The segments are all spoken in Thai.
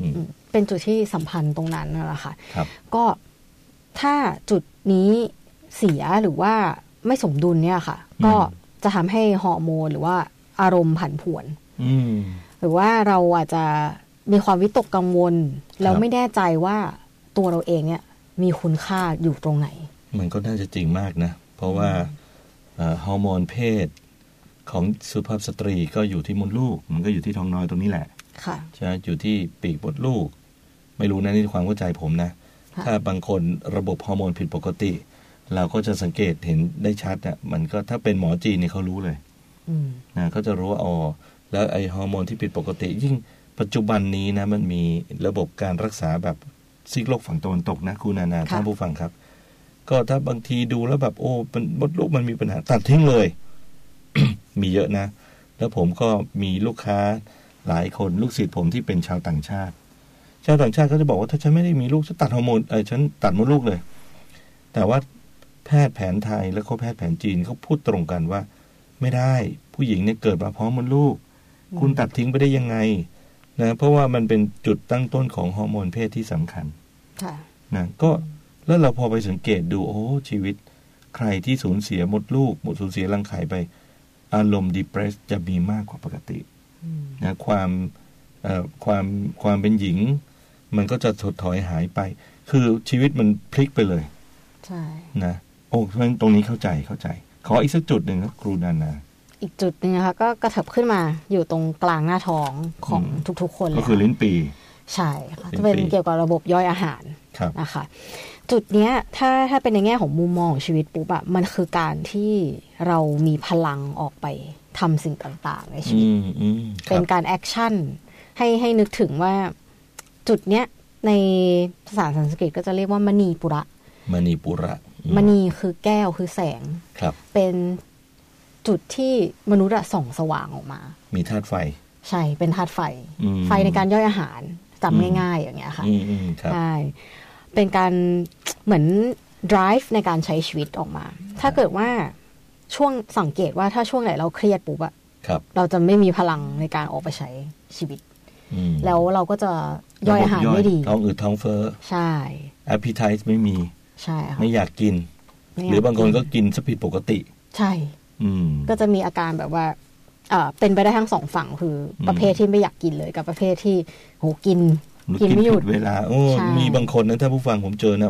เป็นจุดที่สัมพันธ์ตรงนั้นนั่นแหละค่ะก็ถ้าจุดนี้เสียหรือว่าไม่สมดุลเนี่ยค่ะก็จะทำให้ฮอร์โมนหรือว่าอารมณ์ผันผวนหรือว่าเราอาจจะมีความวิตกกังวลแล้วไม่แน่ใจว่าตัวเราเองเนี่ยมีคุณค่าอยู่ตรงไหนมันก็น่าจะจริงมากนะเพราะว่าฮอร์โมนเพศของสุภาพสตรีก็อยู่ที่มดลูกมันก็อยู่ที่ท้องน้อยตรงนี้แหละใช่อยู่ที่ปีกมดลูกไม่รู้นะนี่ความเข้าใจผมนะถ้าบางคนระบบฮอร์โมนผิดปกติเราก็จะสังเกตเห็นได้ชัดอ่ะมันก็ถ้าเป็นหมอจีนเนี่ยเขารู้เลยนะก็จะรู้ว่าแล้วไอฮอร์โมนที่ผิดปกติยิ่งปัจจุบันนี้นะมันมีระบบการรักษาแบบซีกโลกฝั่งตะวันตกนะคุณนานาท่านผู้ฟังครับก็ถ้าบางทีดูแล้วแบบมดลูกมันมีปัญหาตัดทิ้งเลย มีเยอะนะแล้วผมก็มีลูกค้าหลายคนลูกศิษย์ผมที่เป็นชาวต่างชาติเขาจะบอกว่าถ้าฉันไม่ได้มีลูกฉันตัดฮอร์โมนฉันตัดมดลูกเลยแต่ว่าแพทย์แผนไทยและแพทย์แผนจีนเขาพูดตรงกันว่าไม่ได้ผู้หญิงเนี่ยเกิดมาพร้อมมดลูกคุณตัดทิ้งไปได้ยังไงนะเพราะว่ามันเป็นจุดตั้งต้นของฮอร์โมนเพศที่สำคัญนะก็แล้วเราพอไปสังเกตดูชีวิตใครที่สูญเสียมดลูกสูญเสียรังไข่ไปอารมณ์ depressed จะมีมากกว่าปกตินะความเป็นหญิงมันก็จะถดถอยหายไปคือชีวิตมันพลิกไปเลยใช่นะตรงนี้เข้าใจขออีกสักจุดหนึ่งครับครูนานาอีกจุดนึงนะคะก็กระเถิบขึ้นมาอยู่ตรงกลางหน้าท้องของทุกๆคนเลยก็คือลิ้นปีใช่ค่ะจะเป็นเกี่ยวกับระบบย่อยอาหารนะคะจุดเนี้ยถ้าเป็นในแง่ของมุมมองของชีวิตปุ๊บอะมันคือการที่เรามีพลังออกไปทำสิ่งต่างๆในชีวิตเป็นการแอคชั่นให้นึกถึงว่าจุดเนี้ยในภาษาสันสกฤตก็จะเรียกว่ามณีปุระมณีคือแก้วคือแสงเป็นจุดที่มนุษย์ส่องสว่างออกมามีธาตุไฟใช่เป็นธาตุไฟในการย่อยอาหารจำง่ายๆอย่างเงี้ยค่ะใช่เป็นการเหมือน drive ในการใช้ชีวิตออกมาถ้าเกิดว่าช่วงสังเกตว่าถ้าช่วงไหนเราเครียดปุ๊บอะเราจะไม่มีพลังในการออกไปใช้ชีวิตแล้วเราก็จะย่อยอาหารไม่ดีท้องอืดท้องเฟ้อใช่ appetite ไม่มีใช่ค่ะไม่อยากกินหรือบางคนก็กินซะผิดปกติใช่ก็จะมีอาการแบบว่าเป็นไปได้ทั้งสองฝั่งคือประเภทที่ไม่อยากกินเลยกับประเภทที่กินไม่หยุดเวลามีบางคนนะถ้าผู้ฟังผมเจอนะ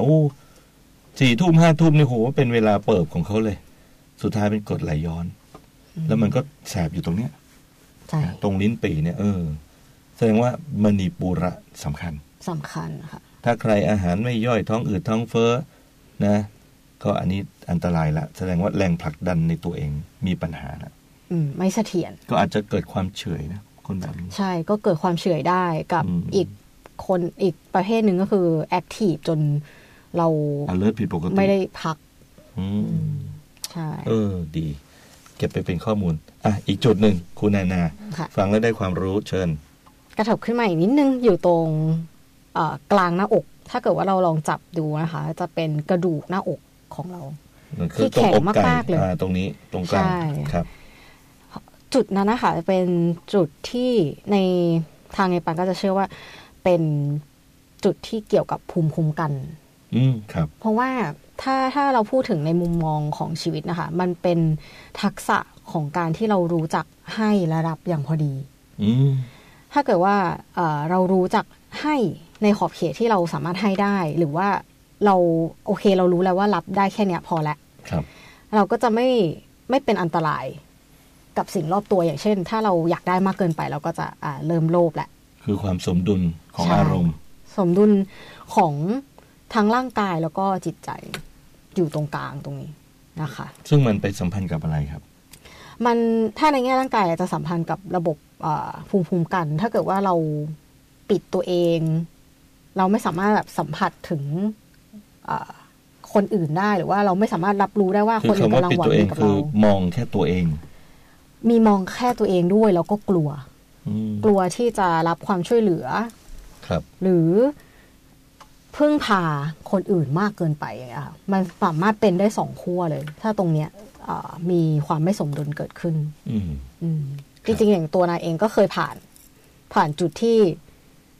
4 ทุ่ม 5 ทุ่มนี่เป็นเวลาเปิบของเขาเลยสุดท้ายเป็นกรดไหลย้อนแล้วมันก็แสบอยู่ตรงเนี้ยตรงลิ้นปี่เนี่ยแสดงว่ามณีปุระสำคัญค่ะถ้าใครอาหารไม่ย่อยท้องอืดท้องเฟ้อนะก็อันนี้อันตรายละแสดงว่าแรงผลักดันในตัวเองมีปัญหาละไม่เสถียรก็อาจจะเกิดความเฉยนะคนแบบนี้ใช่ก็เกิดความเฉยได้กับอีกประเภทหนึ่งก็คือแอคทีฟจนเรา alert ผิดปกติไม่ได้พักใช่ดีเก็บไปเป็นข้อมูลอีกจุดหนึ่งคุณนานาฟังแล้วได้ความรู้เชิญกระเถิบขึ้นมาอีกนิดนึงอยู่ตรงกลางหน้าอกถ้าเกิดว่าเราลองจับดูนะคะจะเป็นกระดูกหน้าอกของเราที่แข็งมากๆเลยตรงนี้ตรงกลางครับจุดนั้นนะคะเป็นจุดที่ในทางเนปาลก็จะเชื่อว่าเป็นจุดที่เกี่ยวกับภูมิคุ้มกันครับเพราะว่าถ้าเราพูดถึงในมุมมองของชีวิตนะคะมันเป็นทักษะของการที่เรารู้จักให้และรับอย่างพอดีถ้าเกิดว่าเรารู้จักให้ในขอบเขตที่เราสามารถให้ได้หรือว่าเราโอเคเรารู้แล้วว่ารับได้แค่เนี้ยพอแล้วเราก็จะไม่เป็นอันตรายกับสิ่งรอบตัวอย่างเช่นถ้าเราอยากได้มากเกินไปเราก็จะเริ่มโลภแหละคือความสมดุลของอารมณ์สมดุลของทั้งร่างกายแล้วก็จิตใจอยู่ตรงกลางตรงนี้นะคะซึ่งมันไปสัมพันธ์กับอะไรครับมันถ้าในแง่ร่างกายจะสัมพันธ์กับระบบภูมิคุ้มกันถ้าเกิดว่าเราปิดตัวเองเราไม่สามารถแบบสัมผัสถึงคนอื่นได้หรือว่าเราไม่สามารถรับรู้ได้ว่าคนอื่นกำลังหวังดีกับเรามองแค่ตัวเองมีมองแค่ตัวเองด้วยแล้วก็กลัวที่จะรับความช่วยเหลือหรือพึ่งพาคนอื่นมากเกินไปอย่างเงี้ยค่ะมันสามารถเป็นได้2ขั้วเลยถ้าตรงเนี้ยมีความไม่สมดุลเกิดขึ้นจริงๆอย่างตัวนายเองก็เคยผ่านจุดที่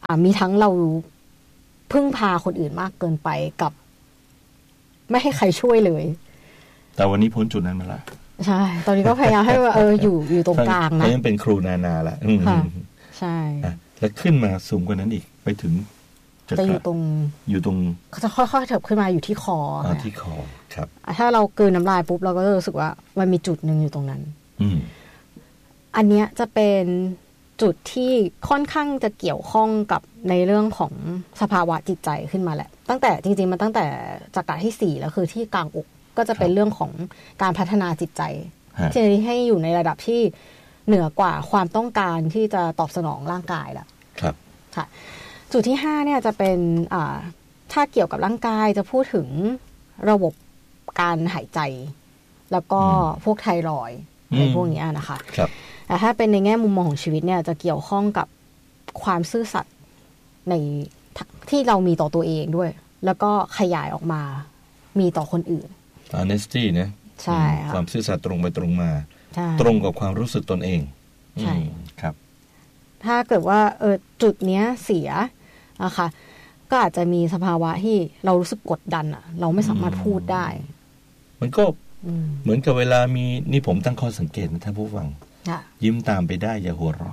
มีทั้งเราพึ่งพาคนอื่นมากเกินไปกับไม่ให้ใครช่วยเลยแต่วันนี้พ้นจุดนั้นมาแล้วใช่ตอนนี้ก็พยายามให้ว่าอยู่ตรงกลางนะยังเป็นครูนาละค่ะใช่แล้วขึ้นมาสูงกว่านั้นอีกไปถึงจะอยู่ตรงเขาจะค่อยๆเถิบขึ้นมาอยู่ที่คอที่คอครับถ้าเรากลืนน้ำลายปุ๊บเราก็จะรู้สึกว่ามันมีจุดนึงอยู่ตรงนั้นอันเนี้ยจะเป็นจุดที่ค่อนข้างจะเกี่ยวข้องกับในเรื่องของสภาวะจิตใจขึ้นมาแหละตั้งแต่จริงๆมันตั้งแต่จักระที่4แล้วคือที่กลางอกก็จะเป็นเรื่องของการพัฒนาจิตใจที่ให้อยู่ในระดับที่เหนือกว่าความต้องการที่จะตอบสนองร่างกายแล้วครับค่ะจุดที่5เนี่ยจะเป็นถ้าเกี่ยวกับร่างกายจะพูดถึงระบบการหายใจแล้วก็พวกไทรอยด์ในพวกนี้นะคะครับแต่ถ้าเป็นในแง่มุมมองของชีวิตเนี่ยจะเกี่ยวข้องกับความซื่อสัตย์ในที่เรามีต่อตัวเองด้วยแล้วก็ขยายออกมามีต่อคนอื่น honesty นะใช่ความซื่อสัตย์ตรงไปตรงมาตรงกับความรู้สึกตนเองใช่ครับถ้าเกิดว่าจุดเนี้ยเสียนะคะก็อาจจะมีสภาวะที่เรารู้สึกกดดันอ่ะเราไม่สามารถพูดได้มันก็เหมือนกับเวลามีนี่ผมตั้งข้อสังเกตนะท่านผู้ฟังยิ้มตามไปได้อย่าหัวเราะ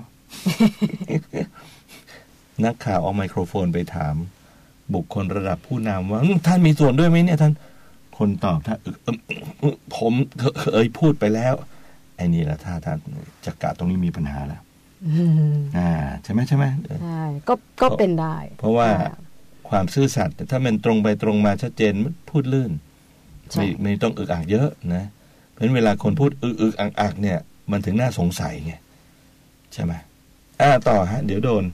นักข่าวเอาไมโครโฟนไปถามบุคคลระดับผู้นำว่าท่านมีส่วนด้วยไหมเนี่ยท่านคนตอบถ้าผมพูดไปแล้วไอ้นี่แหละถ้าท่านจักระตรงนี้มีปัญหาแล้วใช่ไหมใช่ก็เป็นได้เพราะว่าความซื่อสัตย์ถ้ามันตรงไปตรงมาชัดเจนพูดลื่นไม่ต้องอึกอักเยอะนะเพราะฉะนั้นเวลาคนพูดอึกอักเนี่ยมันถึงน่าสงสัยไงใช่ไหมต่อฮะเดี๋ยวโดน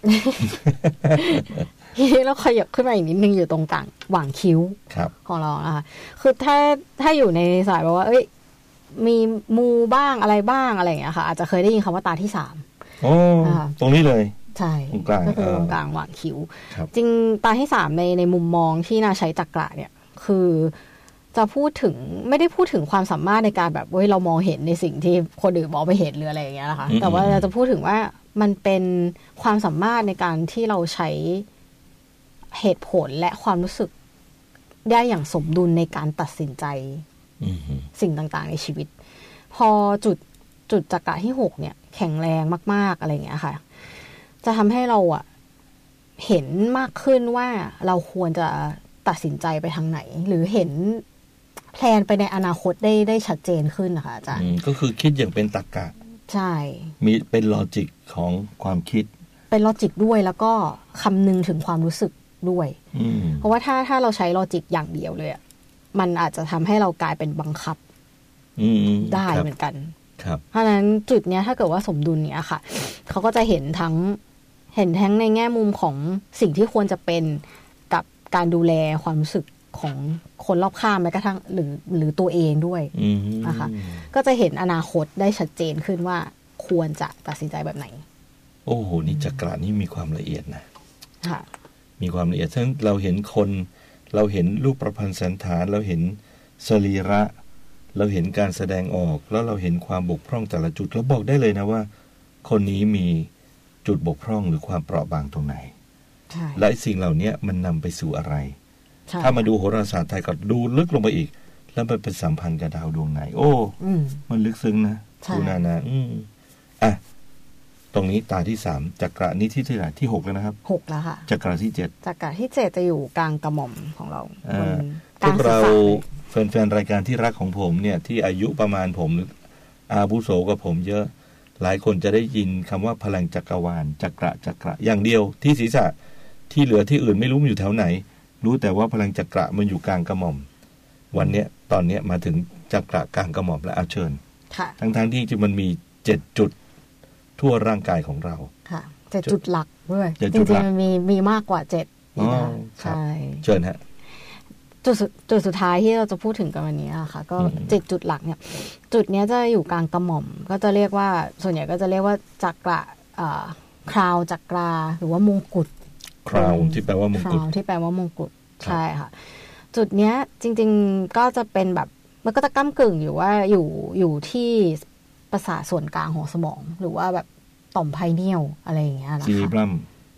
ทีนี้เราขยับขึ้นมาอีกนิดนึงอยู่ตรงกลางหว่างคิ้วของเรานะคะคือถ้าอยู่ในสายแบบว่ามีมูบ้างอะไรบ้างอะไรอย่างเงี้ยค่ะอาจจะเคยได้ยินคำว่าตาที่3 ตรงนี้เลยใช่ก็คือตรงกลางหว่างคิ้วจริงตาที่3ในมุมมองที่น่าใช้จักระเนี่ยคือจะพูดถึงไม่ได้พูดถึงความสามารถในการแบบเรามองเห็นในสิ่งที่คนอื่นมองไม่เห็นหรืออะไรอย่างเงี้ยนะคะแต่ว่าเราจะพูดถึงว่ามันเป็นความสามารถในการที่เราใช้เหตุผลและความรู้สึกได้อย่างสมดุลในการตัดสินใจสิ่งต่างๆในชีวิตพอจุดจักระที่6เนี่ยแข็งแรงมากๆอะไรอย่างเงี้ยค่ะจะทำให้เราเห็นมากขึ้นว่าเราควรจะตัดสินใจไปทางไหนหรือเห็นแพลนไปในอนาคตได้ชัดเจนขึ้นนะคะอาจารย์ก็คือคิดอย่างเป็นตรรกะใช่มีเป็นลอจิกของความคิดเป็นลอจิกด้วยแล้วก็คำนึงถึงความรู้สึกด้วยเพราะว่าถ้าเราใช้ลอจิกอย่างเดียวเลยมันอาจจะทำให้เรากลายเป็นบังคับได้เหมือนกันเพราะฉะนั้นจุดเนี้ยถ้าเกิดว่าสมดุลเนี้ยค่ะเขาก็จะเห็นทั้งในแง่มุมของสิ่งที่ควรจะเป็นกับการดูแลความรู้สึกของคนรอบข้างแม้กระทั่งหรือตัวเองด้วยนะคะก็จะเห็นอนาคตได้ชัดเจนขึ้นว่าควรจะตัดสินใจแบบไหนโอ้โหนี่จักระนี่มีความละเอียดนะมีความละเอียดทั้งเราเห็นคนเราเห็นรูปประพันธ์สันฐานเราเห็นสรีระเราเห็นการแสดงออกแล้วเราเห็นความบกพร่องแต่ละจุดเราบอกได้เลยนะว่าคนนี้มีจุดบกพร่องหรือความเปราะบางตรงไหนและสิ่งเหล่านี้มันนำไปสู่อะไรถ้ามาดูโหราศาสตร์ไทยก็ดูลึกลงไปอีกแล้วมันเป็นสัมพันธ์กับดาวดวงไหนโอ้มันลึกซึ้งนะดูนาตรงนี้ตาที่3จักระนี้ที่เท่าไหร่ที่6แล้วนะครับ 6แล้วค่ะจักระที่7 จักระที่7จะอยู่กลางกระหม่อมของเราพวกเราแฟนๆรายการที่รักของผมเนี่ยที่อายุประมาณผมอาวุโสกว่าผมเยอะหลายคนจะได้ยินคำว่าพลังจักรวาลจักระอย่างเดียวที่ศีรษะที่เหลือที่อื่นไม่รู้มันอยู่แถวไหนรู้แต่ว่าพลังจักระมันอยู่กลางกระหม่อมวันเนี้ยตอนเนี้ยมาถึงจักระกลางกระหม่อมแล้วเชิญทั้งที่จริงมันมี7จุดทั่วร่างกายของเราค่ะ7จุดหลักด้วยจริงๆมันมีมากกว่า7ใช่เชิญฮะจุดสุดท้ายที่เราจะพูดถึงกันวันนี้ค่ะก็7จุดหลักเนี่ยจุดนี้จะอยู่กลางกระหม่อมก็จะเรียกว่าส่วนใหญ่ก็จะเรียกว่าจักระคราวจักราหรือว่ามงกุฎคราวที่แปลว่ามงกุฎที่แปลว่ามงกุฎใช่ค่ะจุดเนี้ยจริงๆก็จะเป็นแบบมันก็จะก้ำกึ่งอยู่ว่าอยู่ที่ประสาทส่วนกลางของสมองหรือว่าแบบต่อมไพเนียลอะไรอย่างเงี้ยนะคะ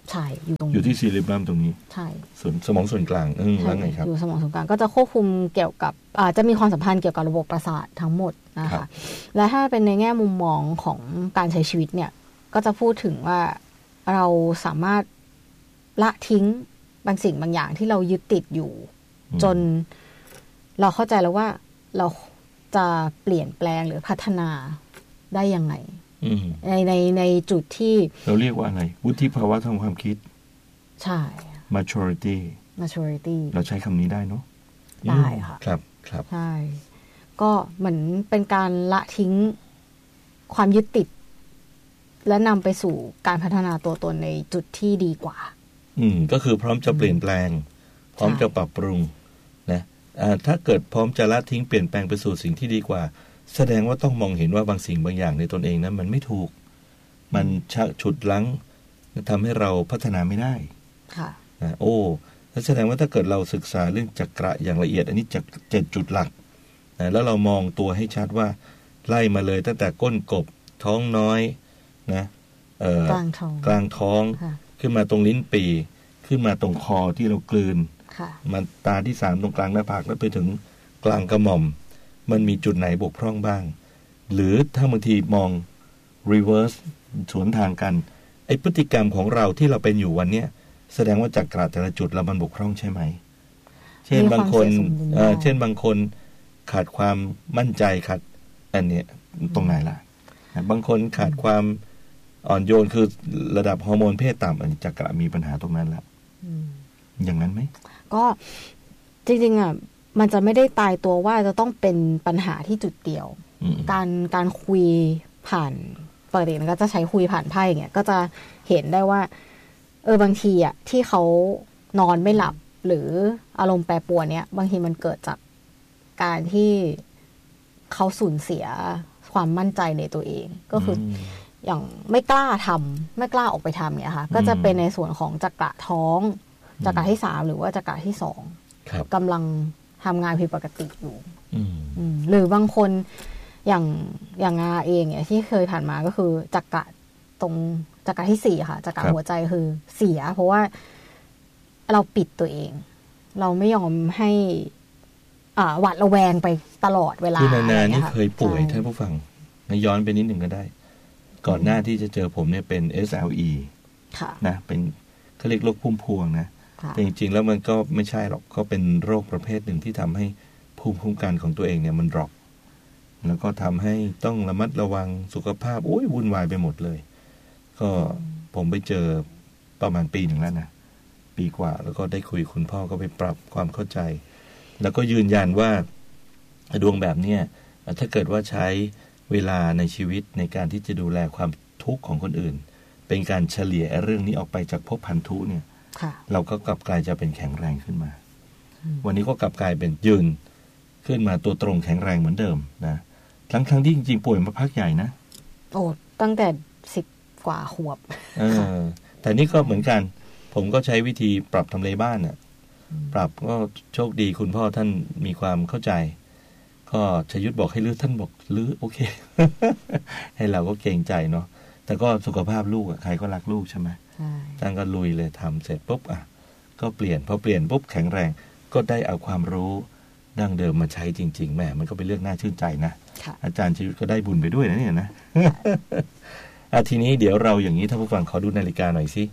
ใช่อยู่ตรงอยู่ที่ซีเรบัมตรงนี้ใช่ส่วนสมองส่วนกลางแล้วไงครับอยู่สมองส่วนกลางก็จะควบคุมเกี่ยวกับจะมีความสัมพันธ์เกี่ยวกับระบบประสาททั้งหมดนะคะและถ้าเป็นในแง่มุมมองของการใช้ชีวิตเนี่ยก็จะพูดถึงว่าเราสามารถละทิ้งบางสิ่งบางอย่างที่เรายึดติดอยู่จนเราเข้าใจแล้วว่าเราจะเปลี่ยนแปลงหรือพัฒนาได้ยังไงในจุดที่เราเรียกว่าอะไรวุฒิภาวะทางความคิดใช่ maturity เราใช้คำนี้ได้เนาะได้ค่ะครับครับใช่ก็เหมือนเป็นการละทิ้งความยึดติดและนำไปสู่การพัฒนาตัวตนในจุดที่ดีกว่าก็คือพร้อมจะเปลี่ยนแปลงพร้อมจะปรับปรุงนะถ้าเกิดพร้อมจะละทิ้งเปลี่ยนแปลงไปสู่สิ่งที่ดีกว่าแสดงว่าต้องมองเห็นว่าบางสิ่งบางอย่างในตนเองนั้นมันไม่ถูกมันฉุดรั้งทำให้เราพัฒนาไม่ได้ค่ะนะโอ้แสดงว่าถ้าเกิดเราศึกษาเรื่องจักระอย่างละเอียดอันนี้จาก7จุดหลักนะแล้วเรามองตัวให้ชัดว่าไล่มาเลยตั้งแต่ก้นกบท้องน้อยนะกลางท้องขึ้นมาตรงลิ้นปี่ขึ้นมาตรงคอที่เรากลืนมันตาที่3ตรงกลางหน้าผากแล้วไปถึงกลางกระหม่อมมันมีจุดไหนบกพร่องบ้างหรือถ้าบางทีมอง reverse สวนทางกันไอ้พฤติกรรมของเราที่เราเป็นอยู่วันเนี้ยแสดงว่าจักระแต่ละจุดเรามันบกพร่องใช่ไหมเช่นบางคนขาดความมั่นใจขาดอันเนี้ยตรงไหนล่ะบางคนขาดความอ่อนโยนคือระดับฮอร์โมนเพศต่ำอันจักระมีปัญหาตรงนั้นแล้วอย่างนั้นไหมก็จริงๆอ่ะมันจะไม่ได้ตายตัวว่าจะต้องเป็นปัญหาที่จุดเดียวการคุยผ่านปกติมันก็จะใช้คุยผ่านไพ่อย่างเงี้ยก็จะเห็นได้ว่าบางทีอ่ะที่เขานอนไม่หลับหรืออารมณ์แปรปรวนเนี้ยบางทีมันเกิดจากการที่เขาสูญเสียความมั่นใจในตัวเองก็คืออย่างไม่กล้าออกไปทำเนี่ยค่ะก็จะเป็นในส่วนของจักระท้องจักระที่3หรือว่าจักระที่2กำลังทำงานผิดปกติอยู่หรือบางคนอย่างงาเองเนี่ยที่เคยผ่านมาก็คือจักระที่4ค่ะจักระหัวใจคือเสียเพราะว่าเราปิดตัวเองเราไม่ยอมให้หวาดระแวงไปตลอดเวลาที่นานๆนี่เคยป่วยท่านผู้ฟังย้อนไปนิดหนึ่งก็ได้ก่อนหน้าที่จะเจอผมเนี่ยเป็น SLE นะเป็นเขาเรียกโรคพุ่มพวงนะแต่จริงๆแล้วมันก็ไม่ใช่หรอกเขาเป็นโรคประเภทหนึ่งที่ทำให้ภูมิคุ้มกันของตัวเองเนี่ยมันดรอปแล้วก็ทำให้ต้องระมัดระวังสุขภาพวุ่นวายไปหมดเลยก็ผมไปเจอประมาณปีหนึ่งแล้วนะปีกว่าแล้วก็ได้คุยคุณพ่อก็ไปปรับความเข้าใจแล้วก็ยืนยันว่าดวงแบบนี้ถ้าเกิดว่าใช้เวลาในชีวิตในการที่จะดูแลความทุกข์ของคนอื่นเป็นการเฉลี่ยเรื่องนี้ออกไปจากภพพันธุเนี่ยเราก็กลับกลายจะเป็นแข็งแรงขึ้นมาวันนี้ก็กลับกลายเป็นยืนขึ้นมาตัวตรงแข็งแรงเหมือนเดิมนะทั้งที่จริงๆป่วยมาพักใหญ่นะตั้งแต่10 กว่าขวบแต่นี่ก็เหมือนกันผมก็ใช้วิธีปรับทำเลบ้านน่ะปรับก็โชคดีคุณพ่อท่านมีความเข้าใจก็ชยุทธบอกให้ลื้อท่านบอกลื้อโอเค ให้เราก็เกรงใจเนาะแต่ก็สุขภาพลูกใครก็รักลูกใช่ไหมท่านก็ลุยเลยทำเสร็จปุ๊บก็เปลี่ยนพอเปลี่ยนปุ๊บแข็งแรงก็ได้เอาความรู้ดั้งเดิมมาใช้จริงๆแหมมันก็เป็นเรื่องน่าชื่นใจนะอาจารย์ชยุทธก็ได้บุญไปด้วยนะเนี่ยนะ ทีนี้เดี๋ยวเราอย่างนี้ท่านผู้ฟังขอดูนาฬิกาหน่อยสิ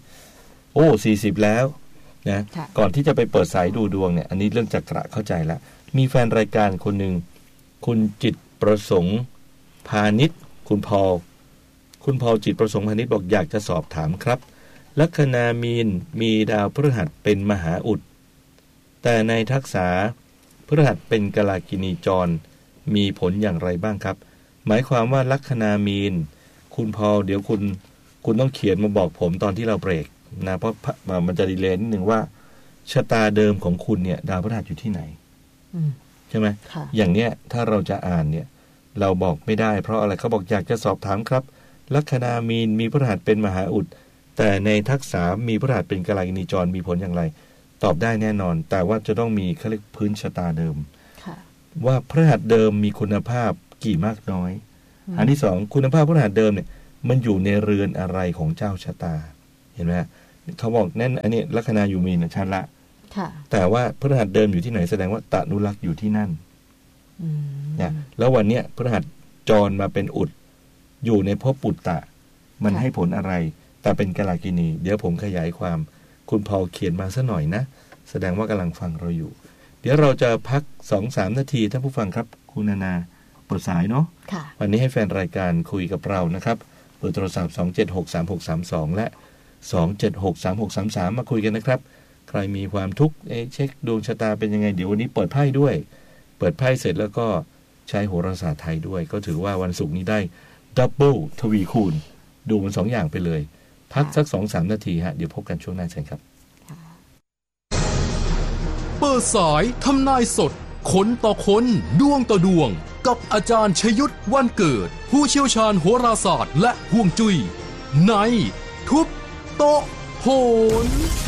40แล้วนะก่อนที่จะไปเปิดสายดูดวงเนี่ยอันนี้เรื่องจักระเข้าใจแล้วมีแฟนรายการคนหนึ่งคุณจิตประสงค์พาณิชย์คุณพอลจิตประสงค์พาณิชย์บอกอยากจะสอบถามครับลัคนามีนมีดาวพฤหัสเป็นมหาอุดแต่ในทักษะพฤหัสเป็นกาลากินีจรมีผลอย่างไรบ้างครับหมายความว่าลัคนามีนคุณพอเดี๋ยวคุณต้องเขียนมาบอกผมตอนที่เราเบรกนะเพราะมันจะดีเลย์นิดนึงว่าชะตาเดิมของคุณเนี่ยดาวพฤหัสอยู่ที่ไหนใช่ไหมอย่างเนี้ยถ้าเราจะอ่านเนี่ยเราบอกไม่ได้เพราะอะไรเขาบอกอยากจะสอบถามครับลัคนามีนมีพฤหัสเป็นมหาอุดแต่ในทักษะมีพฤหัสเป็นกาลากินีจรมีผลอย่างไรตอบได้แน่นอนแต่ว่าจะต้องมีเขาเรียกพื้นชะตาเดิมว่าพฤหัสเดิมมีคุณภาพกี่มากน้อยอันที่2คุณภาพพฤหัสเดิมเนี่ยมันอยู่ในเรือนอะไรของเจ้าชะตาเห็นไหมเขาบอกแน่นอันนี้ลัคนาอยู่มีนชัดละแต่ว่าพฤหัสเดิมอยู่ที่ไหนแสดงว่าตนุรักษ์อยู่ที่นั่นเนี่ยแล้ววันเนี้ยพฤหัสจรมาเป็นอุดอยู่ในภพปุตตะมันให้ผลอะไรแต่เป็นกาลกินีเดี๋ยวผมขยายความคุณพอลเขียนมาซะหน่อยนะแสดงว่ากำลังฟังเราอยู่เดี๋ยวเราจะพัก 2-3 นาทีท่านผู้ฟังครับคุณนานาเปิดสายเนาะวันนี้ให้แฟนรายการคุยกับเรานะครับเบอร์โทรศัพท์2763632และ2763633มาคุยกันนะครับใครมีความทุกข์เช็คดวงชะตาเป็นยังไงเดี๋ยววันนี้เปิดไพ่ด้วยเปิดไพ่เสร็จแล้วก็ใช้โหราศาสตร์ไทยด้วยก็ถือว่าวันศุกร์นี้ได้ดับเบิลทวีคูณดูมัน2อย่างไปเลยพักสัก 2-3 นาทีฮะเดี๋ยวพบกันช่วงหน้าเชิญครับเปิดสายทำนายสดคนต่อคนดวงต่อดวงกับอาจารย์ชยุทธวันเกิดผู้เชี่ยวชาญโหราศาสตร์และฮวงจุ้ยในทุบโต๊ะโหน